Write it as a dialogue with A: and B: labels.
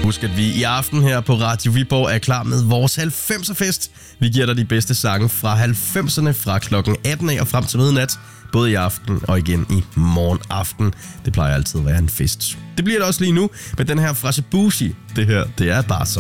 A: Husk, at vi i aften her på Radio Viborg er klar med vores 90'er-fest. Vi giver dig de bedste sange fra 90'erne fra klokken 18 og frem til midnat. Både i aften og igen i morgen aften. Det plejer altid at være en fest. Det bliver det også lige nu med den her fra Shabushi. Det her, det er bare så.